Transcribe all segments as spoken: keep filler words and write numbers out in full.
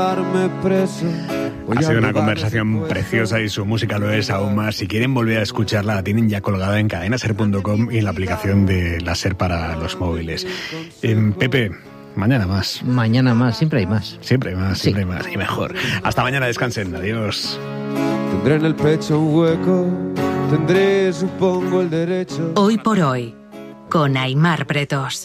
Ha sido una conversación preciosa y su música lo es aún más. Si quieren volver a escucharla, la tienen ya colgada en cadena ser punto com y en la aplicación de la SER para los móviles. Eh, Pepe, mañana más. Mañana más, siempre hay más. Siempre hay más, Sí. siempre hay más y mejor. Hasta mañana, descansen. Adiós. Tendré en el pecho un hueco, tendré, supongo, el derecho. Hoy por hoy, con Aimar Pretos.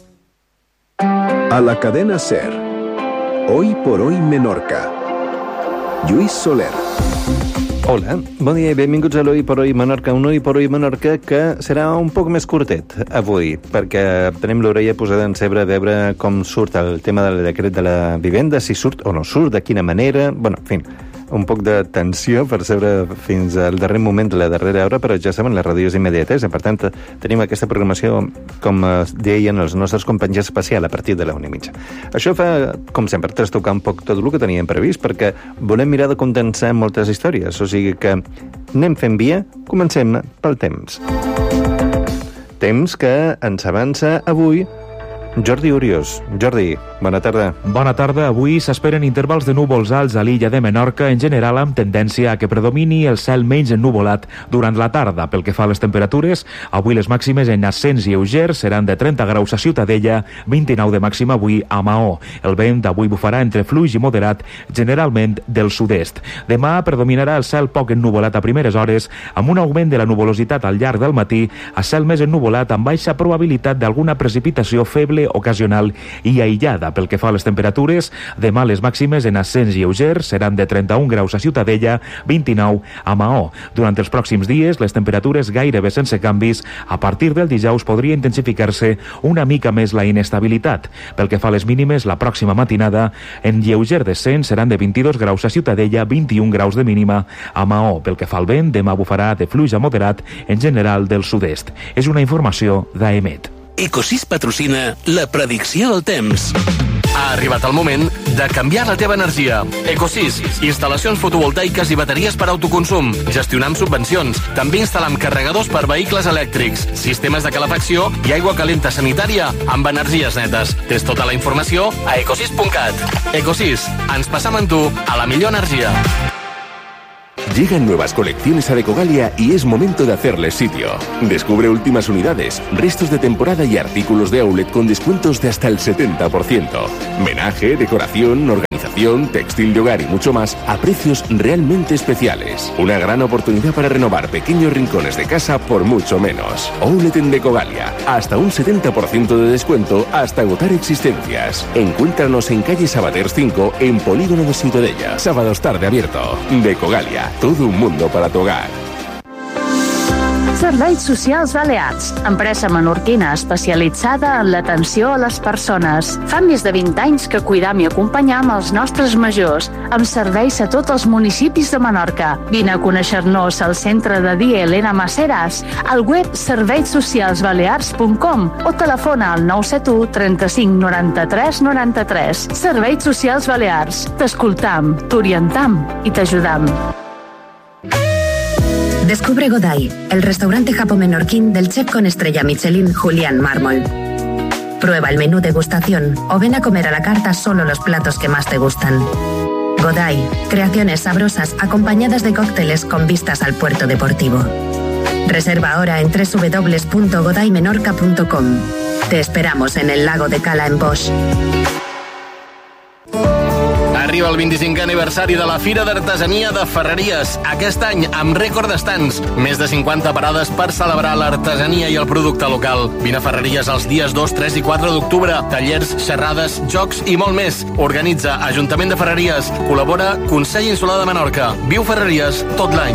A la cadena SER. Hoy por hoy Menorca. Lluís Soler. Hola, bon dia i benvinguts a l'Hoy por Hoy Menorca, un Hoy por Hoy Menorca que serà un poc més curtet avui, perquè tenim l'orella posada en cebre a veure com surt el tema del decret de la vivenda, si surt o no surt, de quina manera, bueno, en fi, un poc de tensió per seure fins al darrer moment de la darrera hora, però ja saben, la ràdio és immediatesa, per tant, tenim aquesta programació, com deien els nostres companys, especial a partir de la una i mitja. Això fa, com sempre, trastocar un poc tot el que teníem previst, perquè volem mirar de condensar moltes històries, o sigui que anem fent via, comencem pel temps. Temps que ens avança avui Jordi Uriós. Jordi, bona tarda. Bona tarda. Avui s'esperen intervals de núvols alts a l'illa de Menorca, en general amb tendència a que predomini el cel menys ennuvolat durant la tarda. Pel que fa a les temperatures, avui les màximes en ascens lleuger seran de trenta graus a Ciutadella, vint-i-nou de màxima avui a Maó. El vent avui bufarà entre fluix i moderat, generalment del sud-est. Demà predominarà el cel poc ennuvolat a primeres hores, amb un augment de la nuvolositat al llarg del matí, a cel més ennuvolat amb baixa probabilitat d'alguna precipitació feble, ocasional i aïllada. Pel que fa a les temperatures, demà les màximes en ascens lleuger seran de trenta-un graus a Ciutadella, vint-i-nou a Maó. Durant els pròxims dies, les temperatures gairebé sense canvis. A partir del dijous podria intensificar-se una mica més la inestabilitat. Pel que fa a les mínimes, la pròxima matinada en lleuger descens seran de vint-i-dos graus a Ciutadella, vint-i-un graus de mínima a Maó. Pel que fa al vent, demà bufarà de fluix a moderat, en general del sud-est. És una informació d'Aemet. Ecosys patrocina la predicció del temps. Ha arribat el moment de canviar la teva energia. Ecosys, instal·lacions fotovoltaiques i bateries per autoconsum, gestionar amb subvencions, també instal·lar amb carregadors per vehicles elèctrics, sistemes de calefacció i aigua calenta sanitària amb energies netes. Tens tota la informació a ecosys punt cat. Ecosys, ens passam amb tu a la millor energia. Llegan nuevas colecciones a Decogalia y es momento de hacerles sitio. Descubre últimas unidades, restos de temporada y artículos de outlet con descuentos de hasta el setenta por ciento. Menaje, decoración, organización, textil de hogar y mucho más a precios realmente especiales. Una gran oportunidad para renovar pequeños rincones de casa por mucho menos. Outlet en Decogalia. Hasta un setenta por ciento de descuento hasta agotar existencias. Encuéntranos en calle Sabaters cinco en Polígono de Ciutadella. Sábados tarde abierto. Decogalia. Todo un mundo para tu hogar. Serveis Socials Balears, empresa menorquina especialitzada en l'atenció a les persones. Fa més de vint anys que cuidam i acompanyam els nostres majors, amb serveis a tots els municipis de Menorca. Vine a conèixer-nos al centre de dia Elena Maceras, al web serveis socials balears punt com o telefona al nou set u trenta-cinc noranta-tres noranta-tres. Serveis Socials Balears. T'escoltam, t'orientam i t'ajudam. Descubre Godai, el restaurante japo-menorquín del chef con estrella Michelin Julián Mármol. Prueba el menú degustación o ven a comer a la carta solo los platos que más te gustan. Godai, creaciones sabrosas acompañadas de cócteles con vistas al puerto deportivo. Reserva ahora en doble u doble u doble u punto godai menorca punto com. Te esperamos en el lago de Cala en Bosch. Arriba el vint-i-cinquè aniversari de la Fira d'Artesania de Ferreries. Aquest any, amb rècord d'estants. Més de cinquanta parades per celebrar l'artesania i el producte local. Vine a Ferreries els dies dos, tres i quatre d'octubre. Tallers, xerrades, jocs i molt més. Organitza Ajuntament de Ferreries. Col·labora Consell Insular de Menorca. Viu Ferreries tot l'any.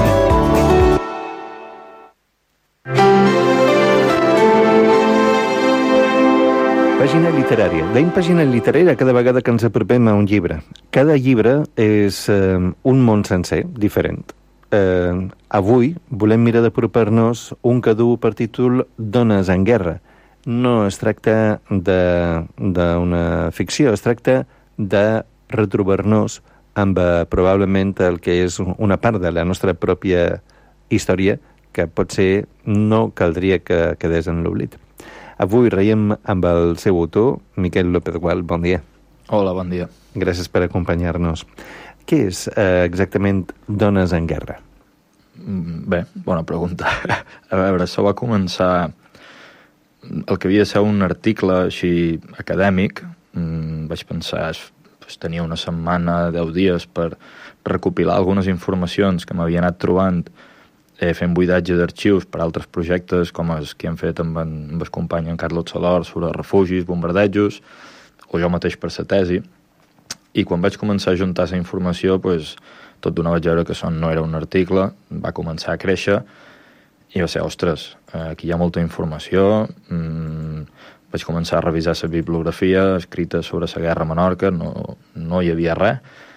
Pàgina literària. Deim pàgina literària cada vegada que ens apropem a un llibre. Cada llibre és eh, un món sencer, diferent. Eh, avui volem mirar d'apropar-nos un que du per títol Dones en guerra. No es tracta d'una ficció, es tracta de retrobar-nos amb eh, probablement el que és una part de la nostra pròpia història que potser no caldria que quedés en l'oblit. Avui reiem amb el seu autor, Miquel López Gual. Bon dia. Hola, bon dia. Gràcies per acompanyar-nos. Què és eh, exactament Dones en Guerra? Bé, bona pregunta. A veure, això va començar... El que havia de ser un article així acadèmic, mmm, vaig pensar, pues, tenia una setmana, deu dies per recopilar algunes informacions que m'havia anat trobant eh, fent buidatge d'arxius per altres projectes com els que hem fet amb, en, amb el company en Carlos Salor sobre refugis, bombardejos, o jo mateix per la tesi. I quan vaig començar a juntar la informació, pues, tot d'una vaig veure que això no era un article, va començar a créixer i va ser, ostres, aquí hi ha molta informació. Mm, vaig començar a revisar la bibliografia escrita sobre la guerra a Menorca, no, no hi havia res.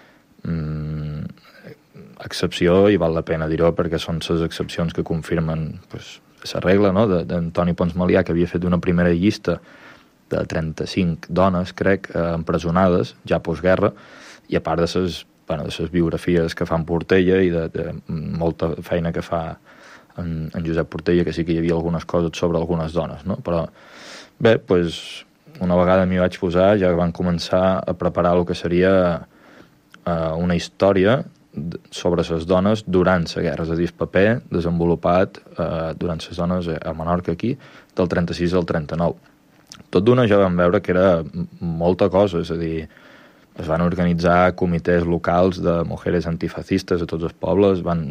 Mm, excepció, i val la pena dir-ho perquè són les excepcions que confirmen pues, la regla, no?, d'Antoni Pons Malià, que havia fet una primera llista de trenta-cinc dones, crec, eh, empresonades, ja postguerra, i a part de les bueno, de les biografies que fa en Portella i de, de molta feina que fa en, en Josep Portella, que sí que hi havia algunes coses sobre algunes dones, no? Però bé, pues, una vegada m'hi vaig posar, ja van començar a preparar el que seria eh, una història sobre les dones durant la guerra, és a dir, el paper desenvolupat eh, durant les dones a Menorca aquí, del trenta-sis al trenta-nou. Tot d'una ja vam veure que era molta cosa, és a dir, es van organitzar comitès locals de mujeres antifascistes a tots els pobles, van,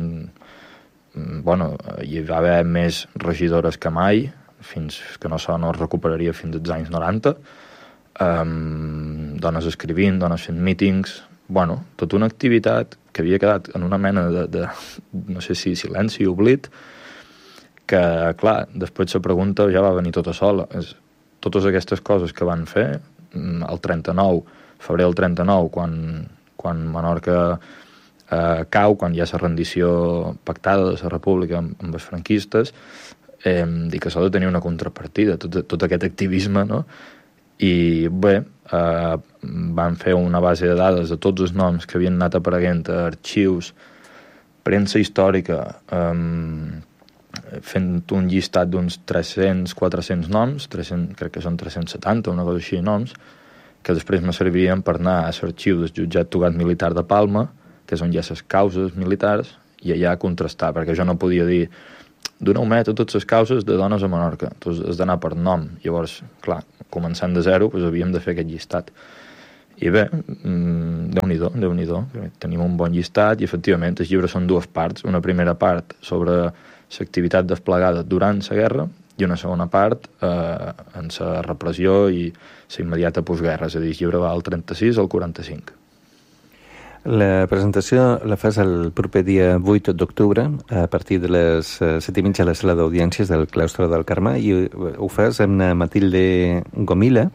bueno, hi va haver més regidores que mai, fins que no, no es recuperaria fins als anys noranta, um, dones escrivint, dones fent mítings, bueno, tota una activitat que havia quedat en una mena de, de no sé si silenci i oblit, que, clar, després la pregunta ja va venir tota sola. És, totes aquestes coses que van fer, el trenta-nou, febrer del trenta-nou, quan, quan Menorca eh, cau, quan hi ha la rendició pactada de la República amb, amb els franquistes, eh, dic que s'ha de tenir una contrapartida, tot, tot aquest activisme, no? I bé, eh, van fer una base de dades de tots els noms que havien anat apareguent a arxius, premsa històrica, eh, fent un llistat d'uns tres-cents quatre-cents noms, tres-cents, crec que són tres-cents setanta, una cosa així, noms, que després me servirien per anar a l'arxiu del jutjat togat militar de Palma, que és on hi ha les causes militars, i allà contrastar, perquè jo no podia dir doneu-me a totes les causes de dones a Menorca, doncs has d'anar per nom. Llavors, clar, començant de zero, doncs havíem de fer aquest llistat. I bé, Déu-n'hi-do, Déu-n'hi-do, tenim un bon llistat, i efectivament els llibres són dues parts, una primera part sobre l'activitat desplegada durant la guerra, i una segona part eh, en la repressió i la immediata postguerra, és a dir, el llibre va al trenta-sis al quaranta-cinc. La presentació la fas el proper dia vuit d'octubre a partir de les set i mitja a la sala d'audiències del claustre del Carme, i ho fas amb Matilde Gomila.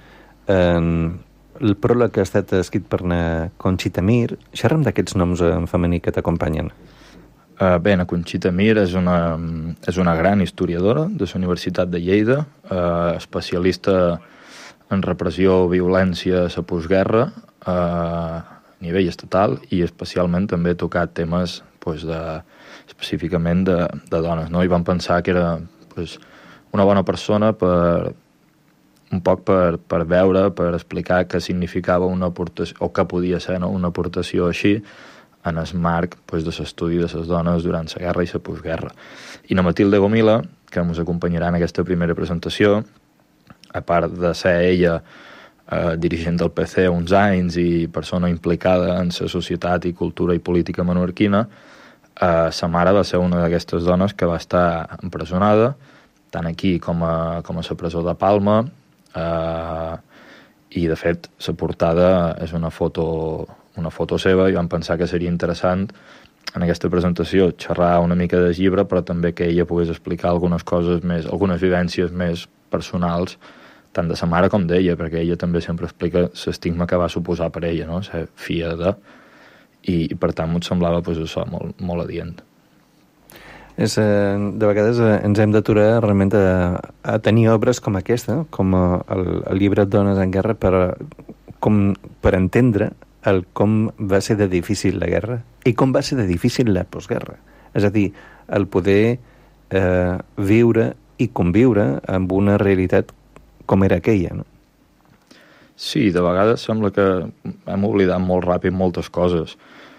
El pròleg ha estat escrit per Conxita Mir. Xerra'm d'aquests noms en femení que t'acompanyen. Uh, bé, na Conxita Mir és una, és una gran historiadora de la Universitat de Lleida, uh, especialista en repressió, violència, la postguerra, uh, a nivell estatal, i especialment també ha tocat temes pues, de, específicament de, de dones, no? I vam pensar que era pues, una bona persona per un poc per, per veure, per explicar què significava una aportació, o què podia ser, no? Una aportació així, en el marc pues, de l'estudi de les dones durant la guerra i la postguerra. I na Matilde Gomila, que ens acompanyarà en aquesta primera presentació, a part de ser ella eh, dirigent del P C uns anys i persona implicada en la societat i cultura i política menorquina, eh, sa mare va ser una d'aquestes dones que va estar empresonada, tant aquí com a, com a la presó de Palma, eh, i de fet la portada és una foto una foto seva, i vam pensar que seria interessant en aquesta presentació xerrar una mica del llibre, però també que ella pogués explicar algunes coses més, algunes vivències més personals, tant de sa mare com d'ella, perquè ella també sempre explica l'estigma que va suposar per ella, no? Ser filla de... I, i per tant, m'ho semblava pues, això, molt, molt adient. És, eh, de vegades eh, ens hem d'aturar realment a, a tenir obres com aquesta, com el, el llibre Dones en Guerra, per, com, per entendre el com va ser de difícil la guerra i com va ser de difícil la postguerra. És a dir, el poder eh, viure i conviure amb una realitat com era aquella, no? Sí, de vegades sembla que hem oblidat molt ràpid moltes coses.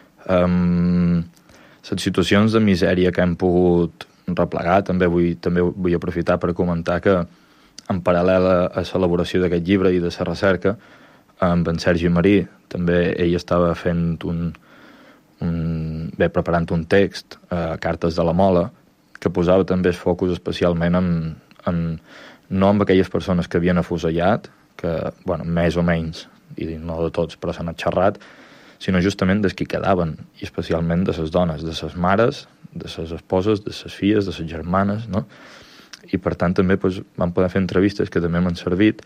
Um, les situacions de misèria que hem pogut replegar, també vull, també vull aprofitar per comentar que en paral·lel a, a l'elaboració d'aquest llibre i de la recerca, amb en Sergi Marí, també ell estava fent un, un bé, preparant un text, eh, Cartes de la Mola, que posava també el focus especialment en, en, no amb aquelles persones que havien afusellat, que, bueno, més o menys, i no de tots, però s'han xerrat, sinó justament dels que quedaven, i especialment de les dones, de les mares, de les esposes, de les filles, de les germanes, no? I per tant també doncs, vam poder fer entrevistes que també m'han servit,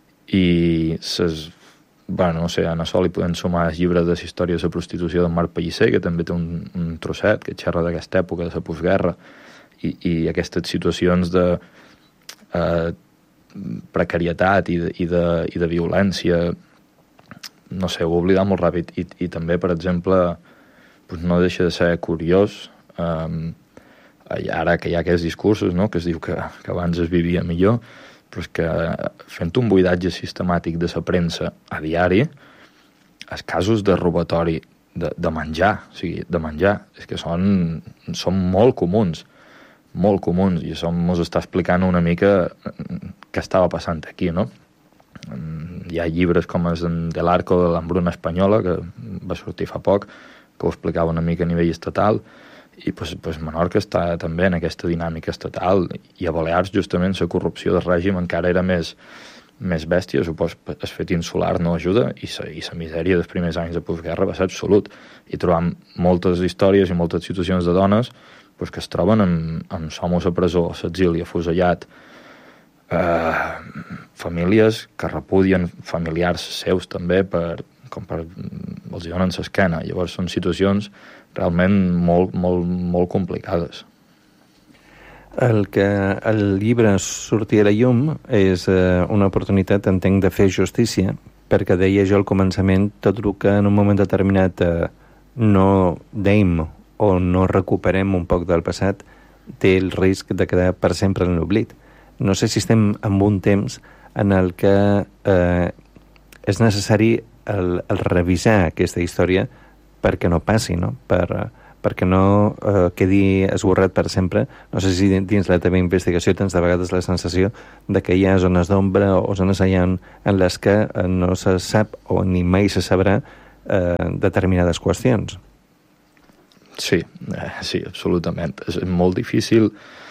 i ses, bueno, no sé, a Sol hi podem sumar el llibre de la història de la prostitució d'en Marc Pellicer, que també té un, un trosset que xerra d'aquesta època, de la postguerra, i, i aquestes situacions de eh, precarietat i de, i, de, i de violència, no sé, ho he oblidat molt ràpid. I, i també, per exemple, doncs no deixa de ser curiós, eh, ara que hi ha aquests discursos, no?, que es diu que, que abans es vivia millor, però és que fent un buidatge sistemàtic de la premsa a diari, els casos de robatori de, de menjar, o sigui, de menjar, és que són, són molt comuns, molt comuns, i això ens està explicant una mica què estava passant aquí, no? Hi ha llibres com el de l'Arco de l'Hambruna Espanyola, que va sortir fa poc, que ho explicava una mica a nivell estatal, i pues, pues Menorca està també en aquesta dinàmica estatal, i a Balears justament la corrupció del règim encara era més, més bèstia, supos el fet insular no ajuda, i la i la misèria dels primers anys de postguerra va ser absolut, i trobam moltes històries i moltes situacions de dones pues, que es troben amb, amb somos a presó, a l'exili, afusellat, eh, famílies que repudien familiars seus també, per, com per, els donen l'esquena. Llavors són situacions realment molt, molt, molt complicades. El que el llibre surti a la llum és eh, una oportunitat, entenc, de fer justícia, perquè deia jo al començament tot el que en un moment determinat eh, no deim o no recuperem un poc del passat té el risc de quedar per sempre en l'oblit. No sé si estem en un temps en el que eh, és necessari el, el revisar aquesta història perquè no passi, no? Per, perquè no eh, quedi esborrat per sempre. No sé si dins la teva investigació tens de vegades la sensació de que hi ha zones d'ombra o zones allà en, en les que eh, no se sap o ni mai se sabrà eh, determinades qüestions. Sí, eh, sí, absolutament. És molt difícil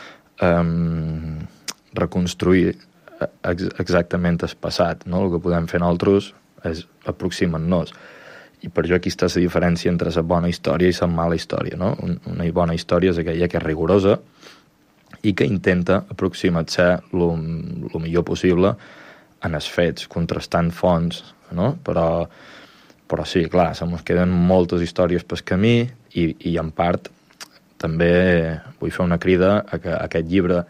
eh, reconstruir ex exactament el passat, no? El que podem fer nosaltres és aproximar-nos. I per jo aquí està la diferència entre la bona història i la mala història, no? Una bona història és aquella que és rigorosa i que intenta aproximar-se el millor possible en els fets, contrastant fonts, no? Però, però sí, clar, se mos queden moltes històries pel camí i, i en part també vull fer una crida a que aquest llibre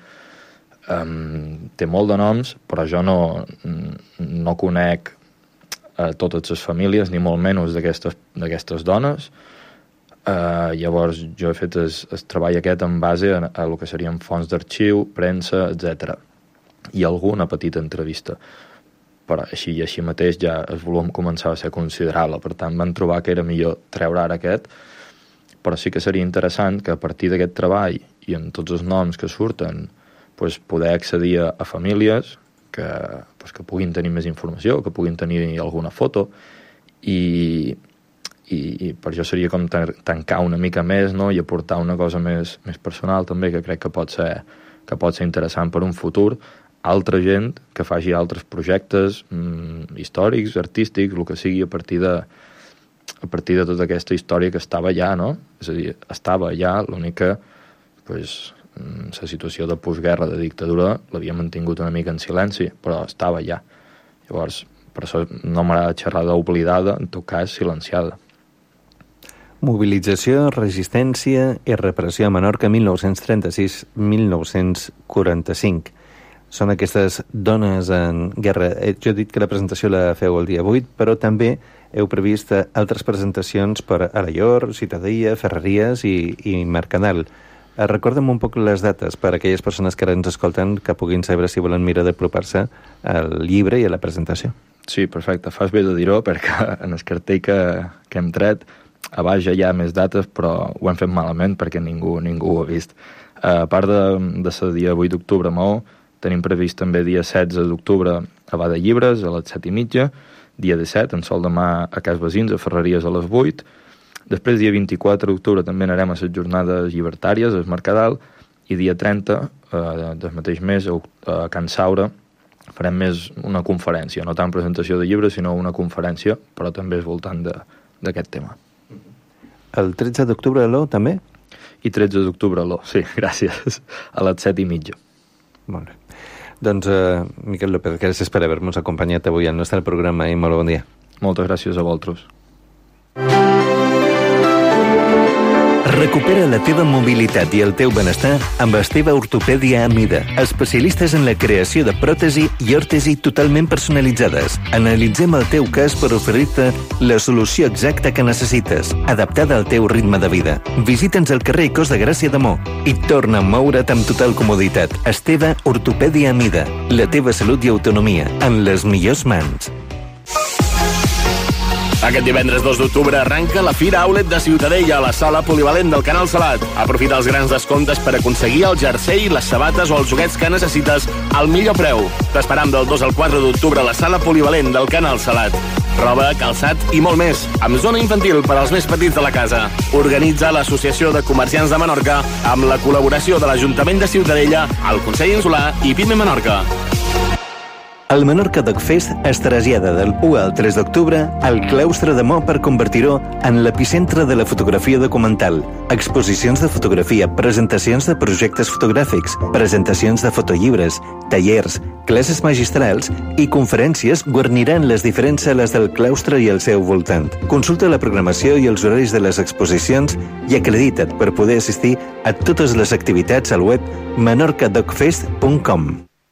um, té molt de noms, però jo no, no conec a totes les famílies, ni molt menys d'aquestes dones. Uh, llavors jo he fet el, el treball aquest en base a, a el que serien fonts d'arxiu, premsa, etcètera. I alguna petita entrevista. Però així i així mateix ja el volum començava a ser considerable. Per tant, van trobar que era millor treure ara aquest, però sí que seria interessant que a partir d'aquest treball i en tots els noms que surten pues, poder accedir a, a famílies que, pues, que puguin tenir més informació, que puguin tenir alguna foto, i, i, i per això seria com tancar una mica més, no? I aportar una cosa més, més personal també, que crec que pot ser, que pot ser interessant per un futur. Altra gent que faci altres projectes mmm, històrics, artístics, el que sigui, a partir de a partir de tota aquesta història que estava allà, no? És a dir, estava allà, l'únic que pues, la situació de postguerra, de dictadura, l'havia mantingut una mica en silenci, però estava allà. Llavors, per això no m'agrada xerrar d'oblidada, en tot cas, silenciada. Mobilització, resistència i repressió a Menorca mil nou-cents trenta-sis a mil nou-cents quaranta-cinc. Són aquestes dones en guerra. Jo he dit que la presentació la feu el dia vuit, però també heu previst altres presentacions per Alaior, Ciutadella, Ferreries i, i Mercadal. Recorda'm un poc les dates per a aquelles persones que ara ens escolten que puguin saber si volen mirar d'apropar-se al llibre i a la presentació. Sí, perfecte. Fas bé de dir-ho, perquè en el cartell que, que hem tret a baix ja hi ha més dates, però ho hem fet malament perquè ningú, ningú ho ha vist. Uh, a part de, de ser dia vuit d'octubre a Maó, tenim previst també dia setze d'octubre a Bada Llibres, a les set i mitja, dia disset, en Sol de Mar a Cas Basins, a Ferreries a les vuit. Després, dia vint-i-quatre d'octubre, també anarem a les jornades llibertàries, al Mercadal, i dia trenta, eh, del mateix mes, a Can Saura, farem més una conferència, no tant presentació de llibres, sinó una conferència, però també és voltant d'aquest tema. El tretze d'octubre a l'O, també? I tretze d'octubre a l'O, sí, gràcies, a les set i mitja. Molt bé. Doncs, uh, Miquel López, gràcies per haver-nos acompanyat avui al nostre programa i molt bon dia. Moltes gràcies a vosaltres. Recupera la teva mobilitat i el teu benestar amb Esteve Ortopèdia Amida, especialistes en la creació de pròtesi i òrtesi totalment personalitzades. Analitzem el teu cas per oferir-te la solució exacta que necessites, adaptada al teu ritme de vida. Visita'ns al carrer Cos de Gràcia de Mo i torna a moure't amb total comoditat. Esteve Ortopèdia Amida, la teva salut i autonomia en les millors mans. Aquest divendres dos d'octubre arranca la Fira Outlet de Ciutadella a la sala polivalent del Canal Salat. Aprofita els grans descomptes per aconseguir el jersei, les sabates o els joguets que necessites al millor preu. T'esperam del dos al quatre d'octubre a la sala polivalent del Canal Salat. Roba, calçat i molt més, amb zona infantil per als més petits de la casa. Organitza l'Associació de Comerciants de Menorca amb la col·laboració de l'Ajuntament de Ciutadella, el Consell Insular i Pime Menorca. El Menorca Dog Fest es trasllada del u al tres d'octubre al claustre de Mo per convertir-ho en l'epicentre de la fotografia documental. Exposicions de fotografia, presentacions de projectes fotogràfics, presentacions de fotollibres, tallers, classes magistrals i conferències guarniran les diferents sales del claustre i el seu voltant. Consulta la programació i els horaris de les exposicions i acredita't per poder assistir a totes les activitats al web menorca dog fest punt com.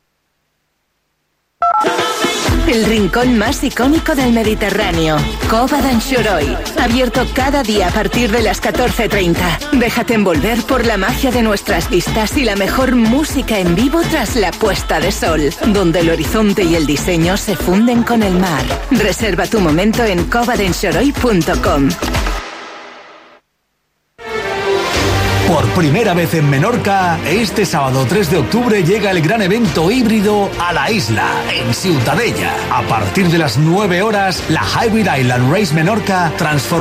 El rincón más icónico del Mediterráneo, Cova d'Anxoroy, abierto cada día a partir de las catorce treinta. Déjate envolver por la magia de nuestras vistas y la mejor música en vivo tras la puesta de sol, donde el horizonte y el diseño se funden con el mar. Reserva tu momento en cova d'anxoroy punto com. Por primera vez en Menorca, este sábado tres de octubre llega el gran evento híbrido a la isla, en Ciutadella. A partir de las nueve horas, la Hybrid Island Race Menorca transforma